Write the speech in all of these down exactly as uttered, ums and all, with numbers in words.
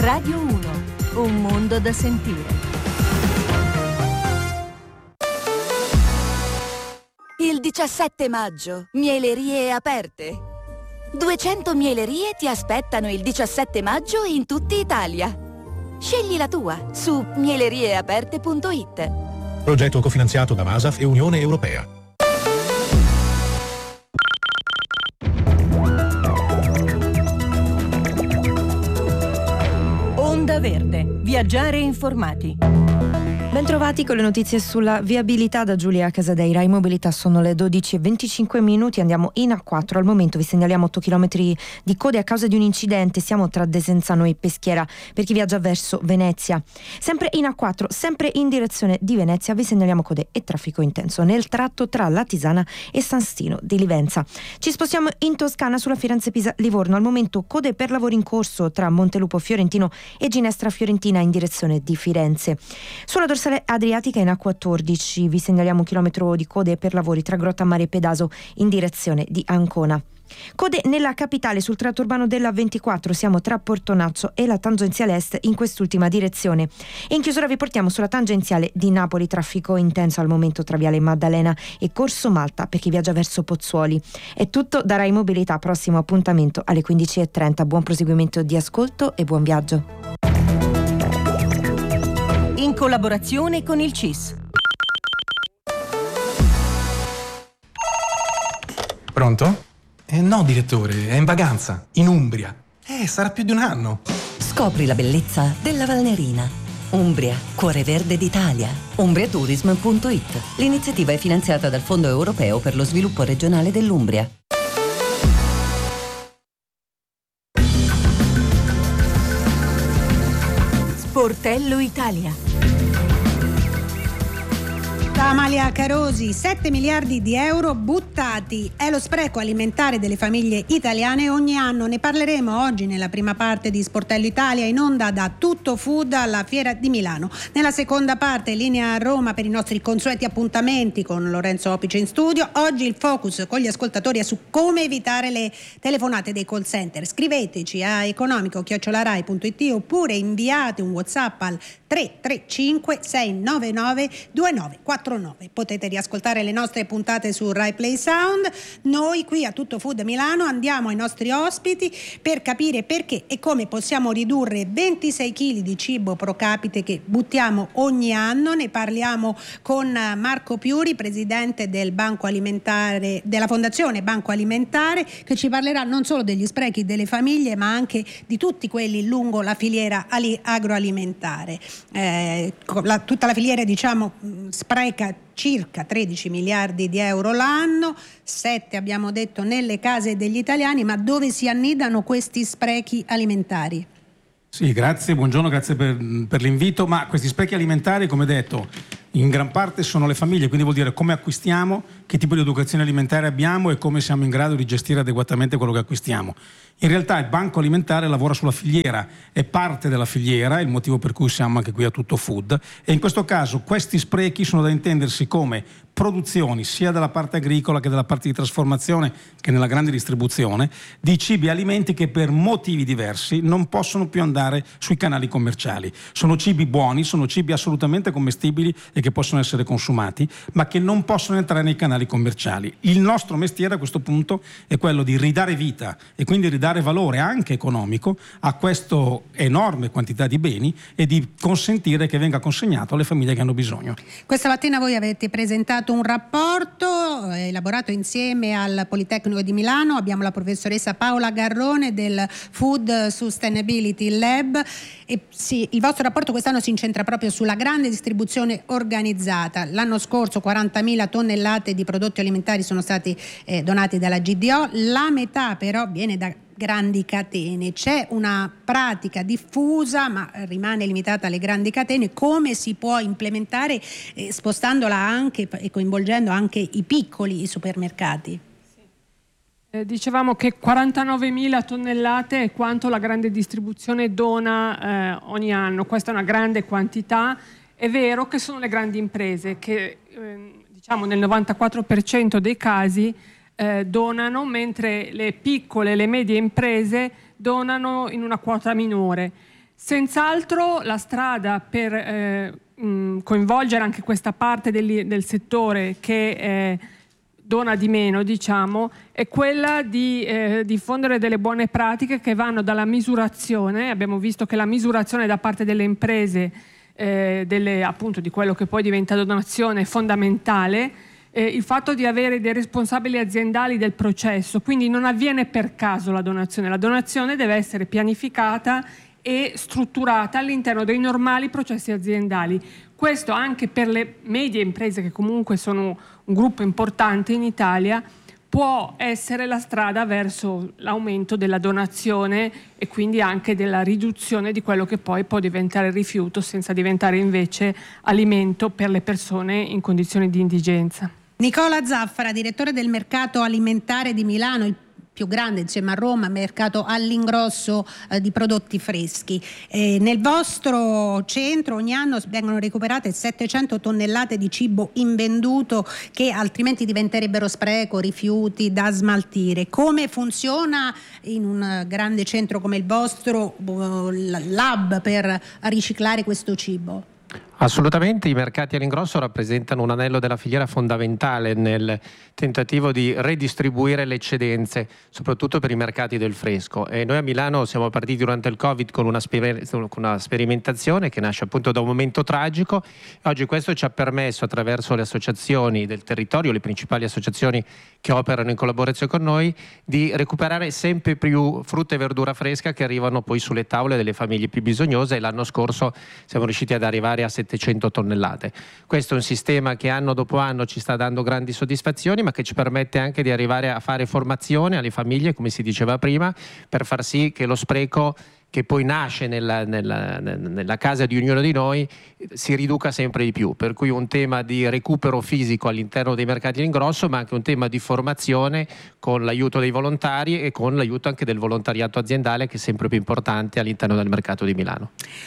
Radio uno, un mondo da sentire. Il diciassette maggio, mielerie aperte. duecento mielerie ti aspettano il diciassette maggio in tutta Italia. Scegli la tua su mielerieaperte punto it. Progetto cofinanziato da Masaf e Unione Europea. Onda Verde, viaggiare informati. Bentrovati con le notizie sulla viabilità da Giulia Casadei. Rai Mobilità, sono le dodici e venticinque minuti, andiamo in A quattro. Al momento vi segnaliamo otto chilometri di code a causa di un incidente, siamo tra Desenzano e Peschiera per chi viaggia verso Venezia. Sempre in A quattro, sempre in direzione di Venezia, vi segnaliamo code e traffico intenso nel tratto tra Latisana e San Stino di Livenza. Ci spostiamo in Toscana sulla Firenze-Pisa-Livorno, al momento code per lavori in corso tra Montelupo Fiorentino e Ginestra Fiorentina in direzione di Firenze. Sulla dorsale Adriatica in A quattordici vi segnaliamo un chilometro di code per lavori tra Grottammare e Pedaso in direzione di Ancona. Code nella capitale sul tratto urbano della ventiquattro, siamo tra Portonaccio e la tangenziale est in quest'ultima direzione. E in chiusura vi portiamo sulla tangenziale di Napoli, traffico intenso al momento tra Viale Maddalena e Corso Malta per chi viaggia verso Pozzuoli. È tutto da Rai Mobilità, prossimo appuntamento alle quindici e trenta. Buon proseguimento di ascolto e buon viaggio. In collaborazione con il C I S. Pronto? Eh no, direttore, è in vacanza, in Umbria. Eh, sarà più di un anno. Scopri la bellezza della Valnerina. Umbria, cuore verde d'Italia. umbriatourism punto it. L'iniziativa è finanziata dal Fondo Europeo per lo Sviluppo Regionale dell'Umbria. Sportello Italia. Da Amalia Carosi, sette miliardi di euro buttati. È lo spreco alimentare delle famiglie italiane ogni anno. Ne parleremo oggi nella prima parte di Sportello Italia, in onda da Tutto Food alla Fiera di Milano. Nella seconda parte, linea a Roma per i nostri consueti appuntamenti con Lorenzo Opice in studio. Oggi il focus con gli ascoltatori è su come evitare le telefonate dei call center. Scriveteci a economico chiocciola rai punto it oppure inviate un WhatsApp al tre tre cinque sei nove nove due nove quattro nove. Potete riascoltare le nostre puntate su Rai Play Sound. Noi qui a Tutto Food Milano andiamo ai nostri ospiti per capire perché e come possiamo ridurre ventisei chili di cibo pro capite che buttiamo ogni anno. Ne parliamo con Marco Piuri, presidente del Banco Alimentare, della Fondazione Banco Alimentare, che ci parlerà non solo degli sprechi delle famiglie ma anche di tutti quelli lungo la filiera ali- agroalimentare. Eh, la, tutta la filiera, diciamo, spreca circa tredici miliardi di euro l'anno, sette abbiamo detto nelle case degli italiani, ma dove si annidano questi sprechi alimentari? Sì, grazie, buongiorno, grazie per, per l'invito, ma questi sprechi alimentari, come detto, in gran parte sono le famiglie, quindi vuol dire come acquistiamo, che tipo di educazione alimentare abbiamo e come siamo in grado di gestire adeguatamente quello che acquistiamo. In realtà il Banco Alimentare lavora sulla filiera, è parte della filiera, è il motivo per cui siamo anche qui a Tutto Food, e in questo caso questi sprechi sono da intendersi come produzioni sia dalla parte agricola che dalla parte di trasformazione che nella grande distribuzione di cibi e alimenti che per motivi diversi non possono più andare sui canali commerciali. Sono cibi buoni, sono cibi assolutamente commestibili e che possono essere consumati, ma che non possono entrare nei canali commerciali. Il nostro mestiere a questo punto è quello di ridare vita e quindi ridare valore anche economico a questa enorme quantità di beni e di consentire che venga consegnato alle famiglie che hanno bisogno. Questa mattina voi avete presentato un rapporto eh, elaborato insieme al Politecnico di Milano. Abbiamo la professoressa Paola Garrone del Food Sustainability Lab e sì, il vostro rapporto quest'anno si incentra proprio sulla grande distribuzione organizzata. L'anno scorso quarantamila tonnellate di prodotti alimentari sono stati eh, donati dalla G D O, la metà però viene da grandi catene. C'è una pratica diffusa ma rimane limitata alle grandi catene. Come si può implementare eh, spostandola anche e coinvolgendo anche i piccoli i supermercati? Eh, dicevamo che quarantanovemila tonnellate è quanto la grande distribuzione dona eh, ogni anno. Questa è una grande quantità. È vero che sono le grandi imprese che eh, diciamo nel novantaquattro per cento dei casi Eh, donano, mentre le piccole e le medie imprese donano in una quota minore. Senz'altro la strada per eh, mh, coinvolgere anche questa parte del, del settore che eh, dona di meno, diciamo, è quella di eh, diffondere delle buone pratiche che vanno dalla misurazione. Abbiamo visto che la misurazione da parte delle imprese eh, delle, appunto, di quello che poi diventa donazione è fondamentale. Eh, il fatto di avere dei responsabili aziendali del processo, quindi non avviene per caso la donazione, la donazione deve essere pianificata e strutturata all'interno dei normali processi aziendali. Questo anche per le medie imprese, che comunque sono un gruppo importante in Italia, può essere la strada verso l'aumento della donazione e quindi anche della riduzione di quello che poi può diventare rifiuto, senza diventare invece alimento per le persone in condizioni di indigenza. Nicola Zaffara, direttore del mercato alimentare di Milano, il più grande insieme a Roma, mercato all'ingrosso eh, di prodotti freschi. Eh, nel vostro centro ogni anno vengono recuperate settecento tonnellate di cibo invenduto che altrimenti diventerebbero spreco, rifiuti da smaltire. Come funziona in un grande centro come il vostro l'hub per riciclare questo cibo? Assolutamente, i mercati all'ingrosso rappresentano un anello della filiera fondamentale nel tentativo di redistribuire le eccedenze, soprattutto per i mercati del fresco. E noi a Milano siamo partiti durante il Covid con una, sper- con una sperimentazione che nasce appunto da un momento tragico. Oggi questo ci ha permesso, attraverso le associazioni del territorio, le principali associazioni che operano in collaborazione con noi, di recuperare sempre più frutta e verdura fresca che arrivano poi sulle tavole delle famiglie più bisognose, e l'anno scorso siamo riusciti ad arrivare a settecento tonnellate. Questo è un sistema che anno dopo anno ci sta dando grandi soddisfazioni, ma che ci permette anche di arrivare a fare formazione alle famiglie, come si diceva prima, per far sì che lo spreco che poi nasce nella, nella, nella casa di ognuno di noi si riduca sempre di più, per cui un tema di recupero fisico all'interno dei mercati all'ingrosso, ma anche un tema di formazione con l'aiuto dei volontari e con l'aiuto anche del volontariato aziendale, che è sempre più importante all'interno del mercato di Milano.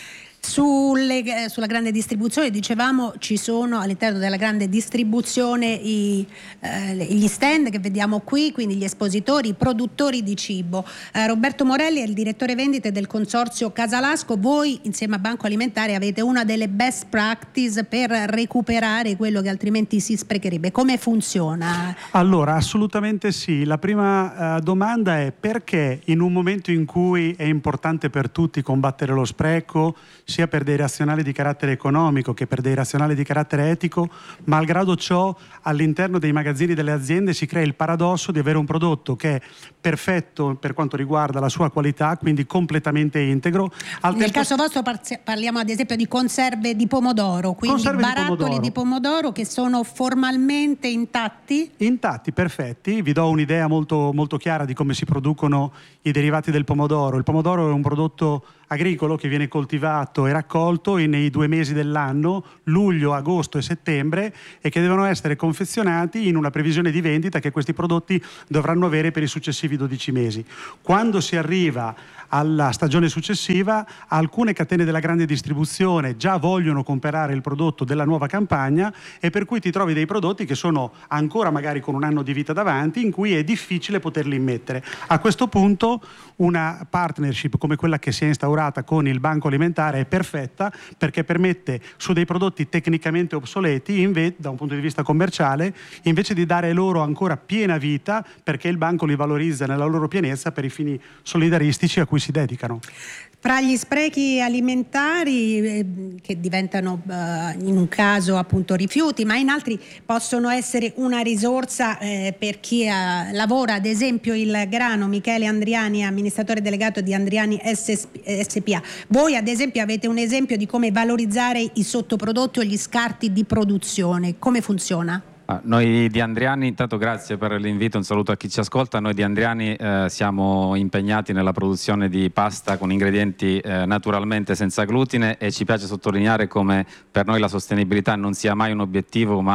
Sulle, sulla grande distribuzione, dicevamo, ci sono all'interno della grande distribuzione i, eh, gli stand che vediamo qui, quindi gli espositori, i produttori di cibo. Eh, Roberto Morelli è il direttore vendite del consorzio Casalasco. Voi insieme a Banco Alimentare avete una delle best practice per recuperare quello che altrimenti si sprecherebbe. Come funziona? Allora, assolutamente sì. La prima eh, domanda è: perché in un momento in cui è importante per tutti combattere lo spreco, sia per dei razionali di carattere economico che per dei razionali di carattere etico, malgrado ciò all'interno dei magazzini delle aziende si crea il paradosso di avere un prodotto che è perfetto per quanto riguarda la sua qualità, quindi completamente integro. Al Nel caso vostro parliamo ad esempio di conserve di pomodoro, quindi conserve barattoli di pomodoro. di pomodoro che sono formalmente intatti? Intatti, perfetti. Vi do un'idea molto, molto chiara di come si producono i derivati del pomodoro. Il pomodoro è un prodotto agricolo che viene coltivato e raccolto nei due mesi dell'anno, luglio, agosto e settembre, e che devono essere confezionati in una previsione di vendita che questi prodotti dovranno avere per i successivi dodici mesi. Quando si arriva alla stagione successiva, alcune catene della grande distribuzione già vogliono comprare il prodotto della nuova campagna, e per cui ti trovi dei prodotti che sono ancora magari con un anno di vita davanti, in cui è difficile poterli immettere. A questo punto una partnership come quella che si è instaurata con il Banco Alimentare è perfetta, perché permette su dei prodotti tecnicamente obsoleti, inve- da un punto di vista commerciale, invece di dare loro ancora piena vita, perché il banco li valorizza nella loro pienezza per i fini solidaristici a cui si dedicano. Fra gli sprechi alimentari eh, che diventano eh, in un caso appunto rifiuti, ma in altri possono essere una risorsa eh, per chi eh, lavora, ad esempio il grano. Michele Andriani, amministratore delegato di Andriani S P A. Voi ad esempio avete un esempio di come valorizzare i sottoprodotti o gli scarti di produzione. Come funziona? Ah, noi di Andriani, intanto grazie per l'invito, un saluto a chi ci ascolta. Noi di Andriani eh, siamo impegnati nella produzione di pasta con ingredienti eh, naturalmente senza glutine, e ci piace sottolineare come per noi la sostenibilità non sia mai un obiettivo ma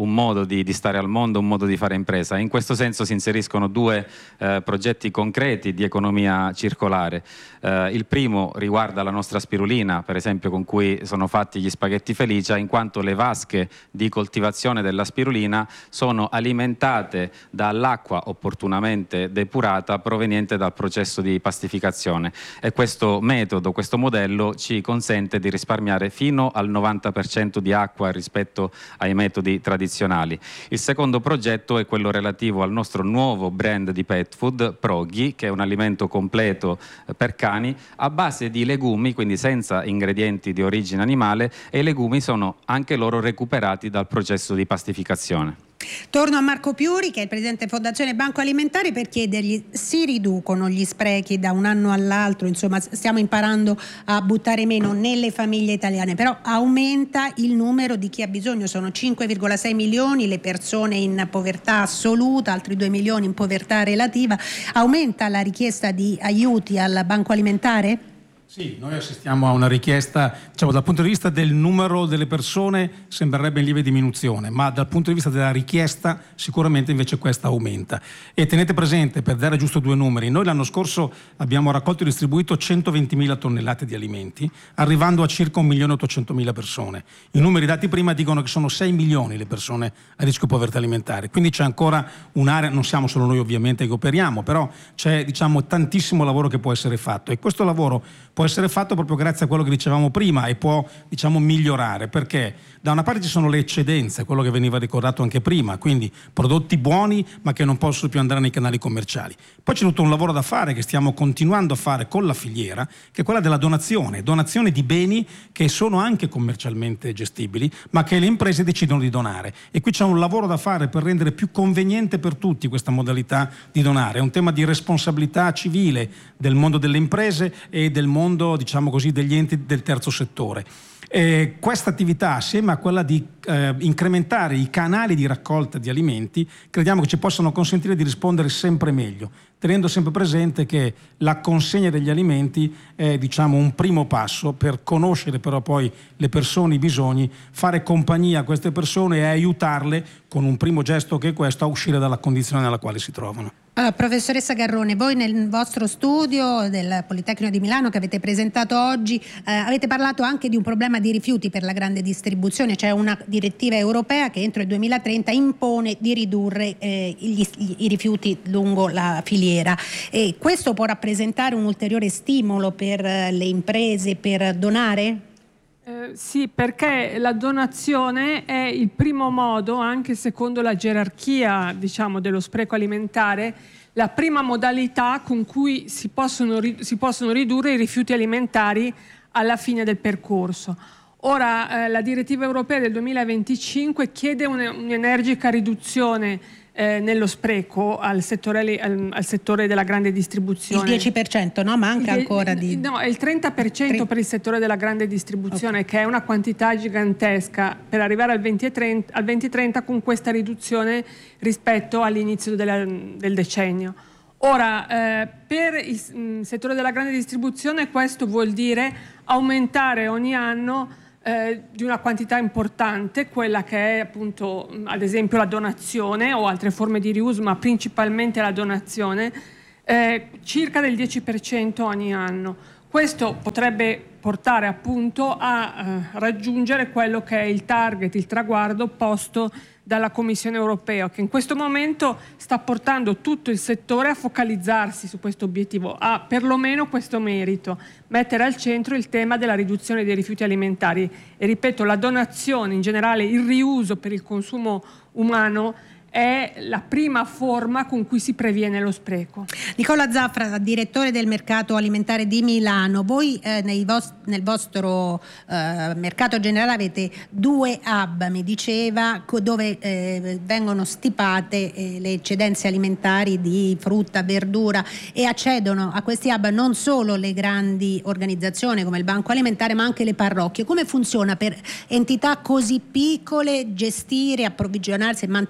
un modo di, di stare al mondo, un modo di fare impresa. In questo senso si inseriscono due eh, progetti concreti di economia circolare. Eh, il primo riguarda la nostra spirulina, per esempio, con cui sono fatti gli spaghetti Felicia, in quanto le vasche di coltivazione della spirulina sono alimentate dall'acqua opportunamente depurata proveniente dal processo di pastificazione, e questo metodo, questo modello ci consente di risparmiare fino al novanta per cento di acqua rispetto ai metodi tradizionali. Il secondo progetto è quello relativo al nostro nuovo brand di pet food, Proghi, che è un alimento completo per cani a base di legumi, quindi senza ingredienti di origine animale, e i legumi sono anche loro recuperati dal processo di pastificazione. Torno a Marco Piuri, che è il presidente Fondazione Banco Alimentare, per chiedergli: si riducono gli sprechi da un anno all'altro? Insomma, stiamo imparando a buttare meno nelle famiglie italiane, però aumenta il numero di chi ha bisogno. Sono cinque virgola sei milioni le persone in povertà assoluta, altri due milioni in povertà relativa. Aumenta la richiesta di aiuti al Banco Alimentare? Sì, noi assistiamo a una richiesta, diciamo, dal punto di vista del numero delle persone sembrerebbe in lieve diminuzione, ma dal punto di vista della richiesta sicuramente invece questa aumenta. E tenete presente, per dare giusto due numeri, noi l'anno scorso abbiamo raccolto e distribuito centoventimila tonnellate di alimenti, arrivando a circa un milione e ottocentomila persone. I numeri dati prima dicono che sono sei milioni le persone a rischio di povertà alimentare, quindi c'è ancora un'area, non siamo solo noi ovviamente che operiamo, però c'è, diciamo, tantissimo lavoro che può essere fatto, e questo lavoro può essere fatto proprio grazie a quello che dicevamo prima, e può, diciamo, migliorare, perché da una parte ci sono le eccedenze, quello che veniva ricordato anche prima, quindi prodotti buoni ma che non possono più andare nei canali commerciali. Poi c'è tutto un lavoro da fare che stiamo continuando a fare con la filiera, che è quella della donazione, donazione di beni che sono anche commercialmente gestibili ma che le imprese decidono di donare, e qui c'è un lavoro da fare per rendere più conveniente per tutti questa modalità di donare. È un tema di responsabilità civile del mondo delle imprese e del mondo, diciamo così, degli enti del terzo settore. Eh, questa attività, assieme a quella di eh, incrementare i canali di raccolta di alimenti, crediamo che ci possano consentire di rispondere sempre meglio, tenendo sempre presente che la consegna degli alimenti è, diciamo, un primo passo per conoscere però poi le persone, i bisogni, fare compagnia a queste persone e aiutarle con un primo gesto che è questo a uscire dalla condizione nella quale si trovano. Allora, professoressa Garrone, voi nel vostro studio del Politecnico di Milano che avete presentato oggi eh, avete parlato anche di un problema di rifiuti per la grande distribuzione. C'è una direttiva europea che entro il duemilatrenta impone di ridurre eh, gli, i rifiuti lungo la filiera, e questo può rappresentare un ulteriore stimolo per eh, le imprese per donare? Eh, sì, perché la donazione è il primo modo, anche secondo la gerarchia, diciamo, dello spreco alimentare, la prima modalità con cui si possono, si possono ridurre i rifiuti alimentari alla fine del percorso. Ora, eh, la direttiva europea del duemilaventicinque chiede un'energica riduzione eh, nello spreco al settore, al, al settore della grande distribuzione. Il dieci per cento, no? Manca il, ancora di... No, è il trenta per cento per il settore della grande distribuzione, okay, che è una quantità gigantesca per arrivare al duemilatrenta con questa riduzione rispetto all'inizio della, del decennio. Ora, eh, per il mh, settore della grande distribuzione questo vuol dire aumentare ogni anno Eh, di una quantità importante, quella che è appunto ad esempio la donazione o altre forme di riuso, ma principalmente la donazione, eh, circa del dieci per cento ogni anno. Questo potrebbe portare appunto a eh, raggiungere quello che è il target, il traguardo posto dalla Commissione europea, che in questo momento sta portando tutto il settore a focalizzarsi su questo obiettivo, a perlomeno questo merito, mettere al centro il tema della riduzione dei rifiuti alimentari. E ripeto, la donazione, in generale il riuso per il consumo umano, è la prima forma con cui si previene lo spreco. Nicola Zaffra, direttore del mercato alimentare di Milano, voi eh, nei vos- nel vostro eh, mercato generale avete due hub, mi diceva, dove eh, vengono stipate eh, le eccedenze alimentari di frutta, verdura, e accedono a questi hub non solo le grandi organizzazioni come il Banco Alimentare ma anche le parrocchie. Come funziona per entità così piccole gestire, approvvigionarsi e mantenere appunto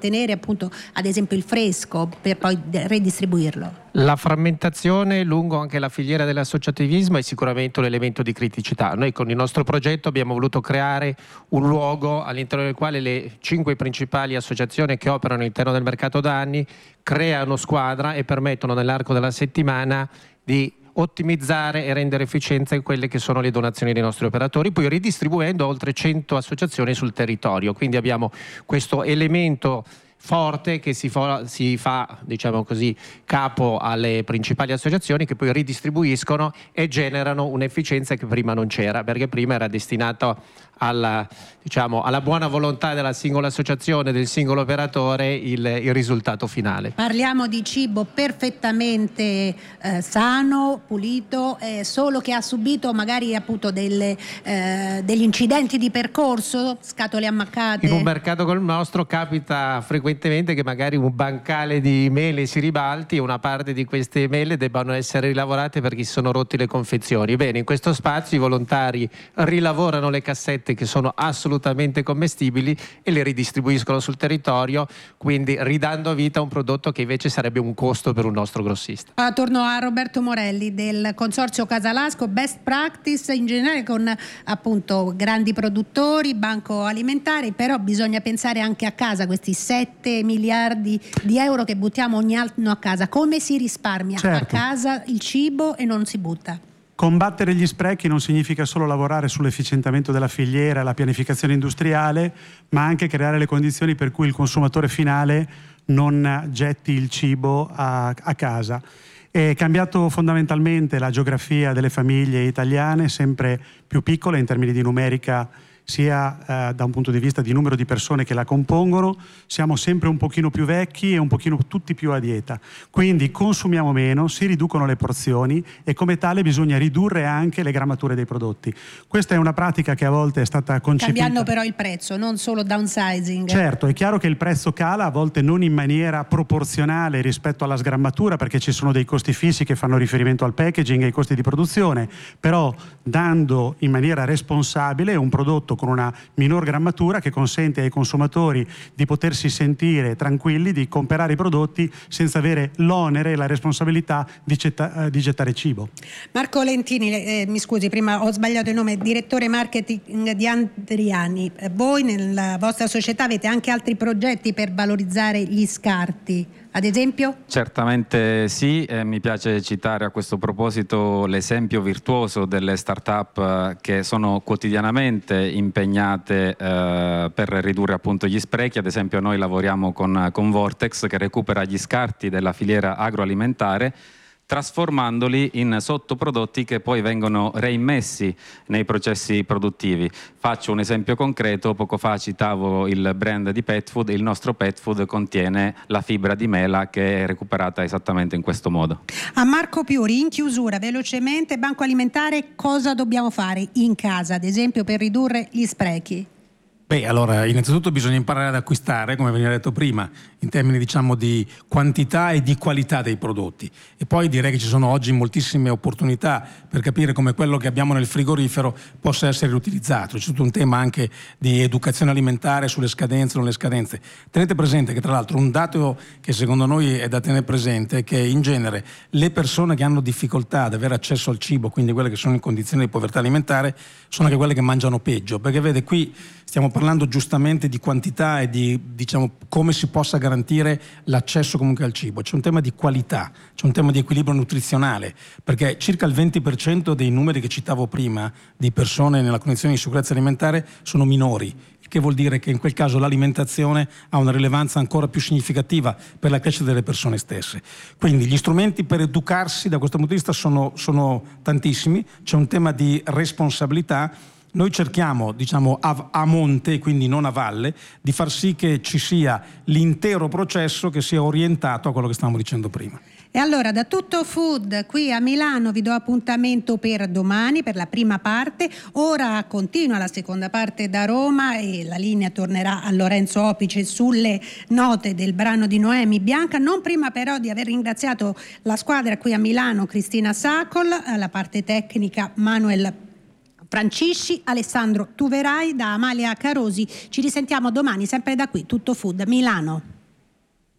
appunto ad esempio il fresco per poi redistribuirlo? La frammentazione lungo anche la filiera dell'associativismo è sicuramente un elemento di criticità. Noi con il nostro progetto abbiamo voluto creare un luogo all'interno del quale le cinque principali associazioni che operano all'interno del mercato da anni creano squadra e permettono nell'arco della settimana di ottimizzare e rendere efficiente quelle che sono le donazioni dei nostri operatori, poi ridistribuendo oltre cento associazioni sul territorio. Quindi abbiamo questo elemento forte che si fa, si fa, diciamo così, capo alle principali associazioni che poi ridistribuiscono e generano un'efficienza che prima non c'era, perché prima era destinato alla, diciamo, alla buona volontà della singola associazione, del singolo operatore, il, il risultato finale. Parliamo di cibo perfettamente eh, sano, pulito, eh, solo che ha subito magari appunto delle, eh, degli incidenti di percorso, scatole ammaccate. In un mercato come il nostro capita frequentemente che magari un bancale di mele si ribalti e una parte di queste mele debbano essere rilavorate perché si sono rotti le confezioni. Bene, in questo spazio i volontari rilavorano le cassette che sono assolutamente commestibili e le ridistribuiscono sul territorio, quindi ridando vita a un prodotto che invece sarebbe un costo per un nostro grossista. Ah, torno a Roberto Morelli del Consorzio Casalasco, best practice in generale con appunto grandi produttori, banco alimentare, però bisogna pensare anche a casa, questi sette miliardi di euro che buttiamo ogni anno a casa, come si risparmia certo. a casa il cibo e non si butta? Combattere gli sprechi non significa solo lavorare sull'efficientamento della filiera e la pianificazione industriale, ma anche creare le condizioni per cui il consumatore finale non getti il cibo a, a casa. È cambiato fondamentalmente la geografia delle famiglie italiane, sempre più piccole in termini di numerica, sia eh, da un punto di vista di numero di persone che la compongono. Siamo sempre un pochino più vecchi e un pochino tutti più a dieta, quindi consumiamo meno, si riducono le porzioni e come tale bisogna ridurre anche le grammature dei prodotti. Questa è una pratica che a volte è stata concepita cambiando però il prezzo, non solo downsizing. Certo, è chiaro che il prezzo cala, a volte non in maniera proporzionale rispetto alla sgrammatura, perché ci sono dei costi fissi che fanno riferimento al packaging e ai costi di produzione, però dando in maniera responsabile un prodotto con una minor grammatura che consente ai consumatori di potersi sentire tranquilli di comprare i prodotti senza avere l'onere e la responsabilità di, getta, di gettare cibo. Marco Lentini, eh, mi scusi, prima ho sbagliato il nome, direttore marketing di Andriani. Eh, voi nella vostra società avete anche altri progetti per valorizzare gli scarti, ad esempio? Certamente sì, eh, mi piace citare a questo proposito l'esempio virtuoso delle start-up eh, che sono quotidianamente impegnate eh, per ridurre appunto gli sprechi. Ad esempio noi lavoriamo con, con Vortex, che recupera gli scarti della filiera agroalimentare trasformandoli in sottoprodotti che poi vengono reimmessi nei processi produttivi. Faccio un esempio concreto: poco fa citavo il brand di pet food. Il nostro pet food contiene la fibra di mela che è recuperata esattamente in questo modo. A Marco Piuri, in chiusura, velocemente, banco alimentare, cosa dobbiamo fare in casa, ad esempio, per ridurre gli sprechi? Beh, allora, innanzitutto bisogna imparare ad acquistare, come veniva detto prima, in termini diciamo di quantità e di qualità dei prodotti. E poi direi che ci sono oggi moltissime opportunità per capire come quello che abbiamo nel frigorifero possa essere riutilizzato. C'è tutto un tema anche di educazione alimentare sulle scadenze o non le scadenze. Tenete presente che tra l'altro un dato che secondo noi è da tenere presente è che in genere le persone che hanno difficoltà ad avere accesso al cibo, quindi quelle che sono in condizioni di povertà alimentare, sono anche quelle che mangiano peggio, perché vede qui stiamo parlando giustamente di quantità e di, diciamo, come si possa garantire l'accesso comunque al cibo. C'è un tema di qualità, c'è un tema di equilibrio nutrizionale, perché circa il venti per cento dei numeri che citavo prima di persone nella condizione di sicurezza alimentare sono minori, il che vuol dire che in quel caso l'alimentazione ha una rilevanza ancora più significativa per la crescita delle persone stesse. Quindi gli strumenti per educarsi da questo punto di vista sono, sono tantissimi, c'è un tema di responsabilità. Noi cerchiamo, diciamo, a, a monte, quindi non a valle, di far sì che ci sia l'intero processo che sia orientato a quello che stavamo dicendo prima. E allora da Tutto Food qui a Milano vi do appuntamento per domani, per la prima parte. Ora continua la seconda parte da Roma e la linea tornerà a Lorenzo Opice sulle note del brano di Noemi Bianca, non prima però di aver ringraziato la squadra qui a Milano, Cristina Sacol, alla parte tecnica Manuel Francisci, Alessandro Tuverai, da Amalia Carosi. Ci risentiamo domani sempre da qui, Tutto Food Milano.